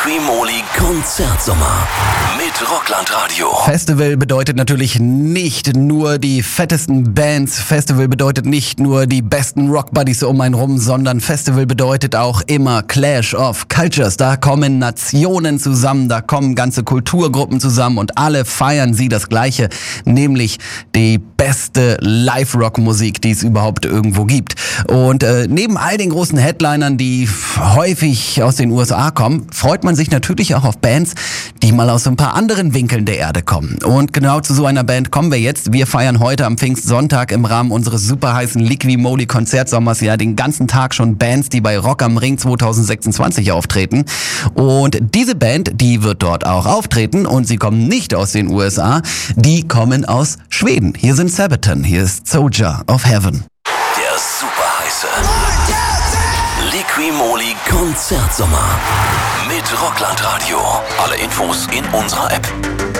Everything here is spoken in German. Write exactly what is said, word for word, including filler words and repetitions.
Liqui-Moly Konzertsommer mit Rockland-Radio. Festival bedeutet natürlich nicht nur die fettesten Bands, Festival bedeutet nicht nur die besten Rockbuddies um einen rum, sondern Festival bedeutet auch immer Clash of Cultures. Da kommen Nationen zusammen, da kommen ganze Kulturgruppen zusammen und alle feiern sie das Gleiche, nämlich die beste Live-Rock-Musik, die es überhaupt irgendwo gibt. Und äh, neben all den großen Headlinern, die häufig aus den U S A kommen, freut man sich natürlich auch auf Bands, die mal aus ein paar anderen Winkeln der Erde kommen. Und genau zu so einer Band kommen wir jetzt. Wir feiern heute am Pfingstsonntag im Rahmen unseres super heißen Liqui-Moly Konzertsommers ja den ganzen Tag schon Bands, die bei Rock am Ring zwanzig sechsundzwanzig auftreten. Und diese Band, die wird dort auch auftreten und sie kommen nicht aus den U S A, die kommen aus Schweden. Hier sind Sabaton, hier ist Soldier of Heaven. Der super heiße Liqui-Moly Konzertsommer mit Rockland-Radio. Alle Infos in unserer App.